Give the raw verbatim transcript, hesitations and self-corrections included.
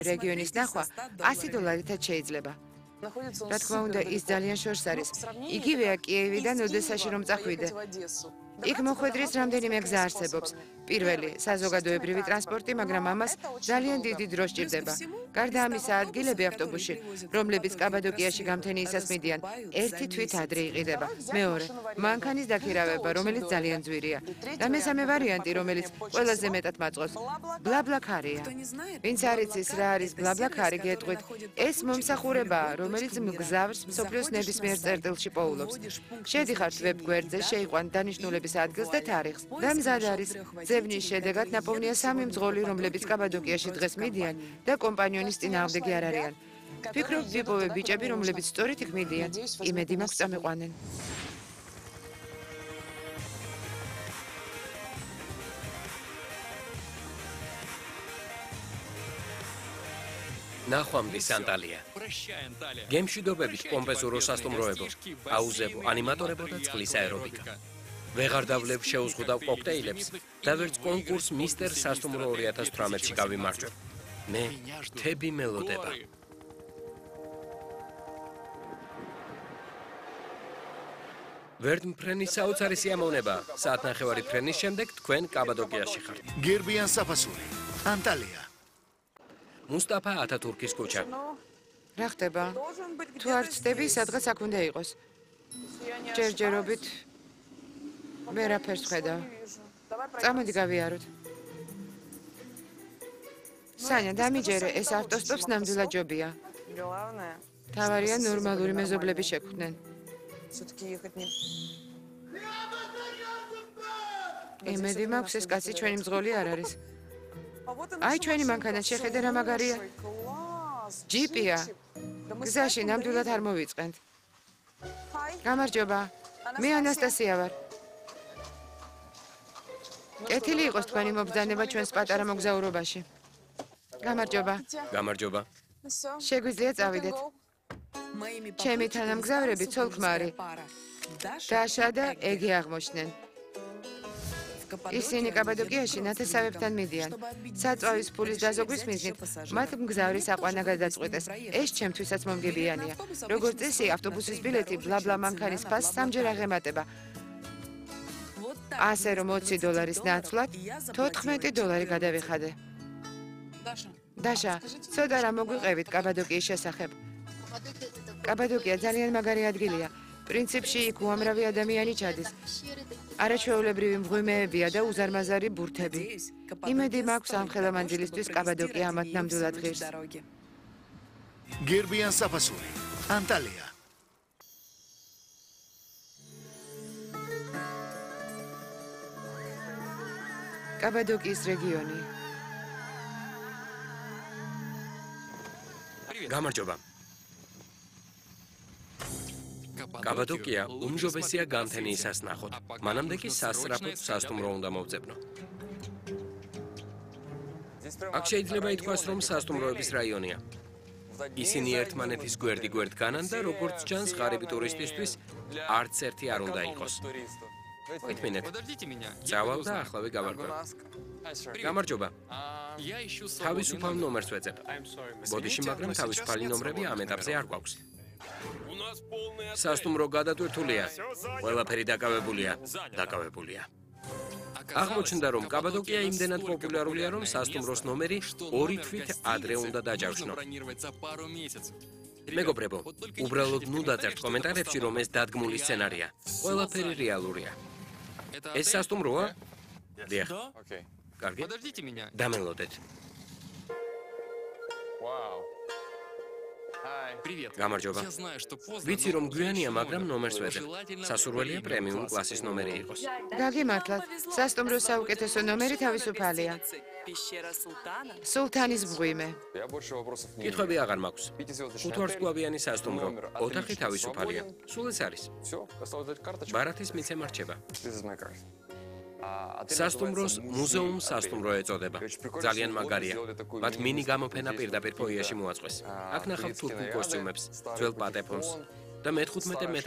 რეგიონის ნახვა ასი დოლარითაც შეიძლება. რა თქმა უნდა, ის ძალიან შორს არის. იგივეა კიევიდან ოდესაში რომ წახვიდე. იქ მოხვედრის რამდენიმე გზა არსებობს. პირველი, საზოგადოებრივი ტრანსპორტი, მაგრამ ამას ძალიან დიდი დრო სჭირდება. გარდა ამისა, ადგილები ავტობუსში, რომლებიც კაბადოკიაში გამთენიისას მიდიან, ერთი თვით ადრე იყიდება. მეორე, მანქანის დაქირავება, რომელიც ძალიან ძვირია. და მესამე ვარიანტი, რომელიც ყველაზე მეტად მაწყობს, ბლაბლაქარია. ვინც არ იცის რა არის ბლაბლაქარი, გეტყვით, ეს მომსახურებაა, რომელიც მგზავრს მსოფლიოს ნებისმიერ წერტილში პოულობს. შედიხართ ვებ-გვერდზე, შეიყვანთ დანიშნულების ადგილს და თარიღს. და მზად არის. ძებნის შედეგად ნაპოვნია სამი მძღოლი, რომლებიც კაბადოკიაში დღეს მიდიან და კომპანიონის წინააღმდეგი არ არიან. ვფიქრობ, ვიპოვე ბიჭები, რომლებიც სწორედ იქ მიდიან. იმედი მაქვს წამიყვანენ. ნახვამდის ანტალია. გემშვიდობებით პომპეზურო სასტუმროებო, აუზებო, ანიმატორებო და წყლის აერობიკა. ვეღარ დავლებ შეუზღუდავ კოქტეილებს და ვერც კონკურს მისტერ სასტუმრო ორი ათას თვრამეტში გავიმარჯვე. მე თები მელოდება. ვერდ მფრენის საოცარი სიამოვნება. საათნახევარი ფრენის შემდეგ თქვენ კაბადოკიაში ხართ. გერბიან საფასური. ანტალია. მუსტაფა ათათურქის ქუჩა. რა ხდება? თუ არ ვწდები, სადღაც აქ უნდა იყოს. ჯერჯერობით ვერაფერს ვხედავ. წამოდი გავიაროთ. სანია, დამიჯერე, ეს ავტოსტოპს ნამდვილად ჯობია. თავარია ნორმალური მეზობლები შექმნენ. იმედი მაქვს, ეს კაცი ჩვენი მძღოლი არ არის. აი, ჩვენი მანქანა შეხედე რა მაგარია. ჯიპია. გზაში ნამდვილად არ მოვიწყენთ. გამარჯობა. მე ანასტასია ვარ. კეთილი იყოს თქვენი მობრძანება ჩვენს პატარა მოგზაურობაში. გამარჯობა. გამარჯობა. შეგვიძლია წავიდეთ. ჩემი თანამგზავრები ცოლ-ქმარი დაშა და ეგი აღმოჩნდნენ. ისინი კაბადოკიაში ნათესავებთან მიდიან. საწვავის ფულის დაზოგვის მიზნით მათ მგზავრის აყვანა გადაწყვეტეს. ეს ჩემთვისაც მომგებიანია. როგორც წესი, ავტობუსის ბილეთი ბლაბლა მანქანის ფასს სამჯერ აღემატება. ასე რომ ოცი დოლარის ნაცვლად თოთხმეტი დოლარი გადავიხადე. დაშა, ცოტა რა მოგვიყევით კაბადოკიის შესახებ. კაბადოკია ძალიან მაგარი ადგილია. პრინციპში იქ უამრავი ადამიანი ჩადის. არაჩვეულებრივი მღვიმეებია და უზარმაზარი ბურთები. იმედი მაქვს ამ ხელამანძილისთვის კაბადოკია ამათ ნამდვილად ღირს. გერბიან საფასური. ანტალია. კაბადოკიის რეგიონი. გამარჯობა. კაბადოკია უმჯობესია გამთენიისას ნახოთ. მანამდე კი სასწრაფოდ სასტუმრო უნდა მოვძებნო. აქ შეიძლება ითქვას, რომ სასტუმროების რაიონია. ისინი ერთმანეთის გვერდი-გვერდ განან და როგორც ჩანს, ღარიბი ტურისტისთვის არც ერთი არ უნდა იყოს. მოითმინეთ. წავალ და ახლავე გავარკვევ. გამარჯობა. თავისუფალ ნომერს ვეძებ. ბოდიში, მაგრამ თავისუფალი ნომრები ამ ეტაპზე არ გვაქვს. სასტუმრო გადატვირთულია. ყველაფერი დაკავებულია. დაკავებულია. აღმოჩნდა, რომ კაბადოკია იმდენად პოპულარულია, რომ სასტუმროს ნომერი ორი თვით ადრე უნდა დაჯავშნო. მეგობრებო, უბრალოდ ნუ დაწერთ კომენტარებში, რომ ეს დადგმული სცენარია. ყველაფერი რეალურია. ეს სასტუმროა? დიახ. კარგი. დამელოდეთ. გამარჯობა. ვიცი რომ გვიანია, მაგრამ ნომერს ვეძებ. სასურველია პრემიუმ კლასის ნომერი იყოს. გაგიმართლათ, სასტუმროს საუკეთესო ნომერი თავისუფალია. სულთანის მღვიმე. კითხვები აღარ მაქვს. ხუთვარსკვლავიანი სასტუმრო. ოთახი თავისუფალია. სულ ეს არის. ბარათის მიცემა რჩება. სასტუმროს მუზეუმ სასტუმრო ეწოდება. ძალიან მაგარია. მათ მინი გამოფენა პირდაპირ ფოიეში მოაწყვეს. აქ ნახავთ თურქულ კოსტიუმებს, ძველ პატეფონს და მეთხუთმეტე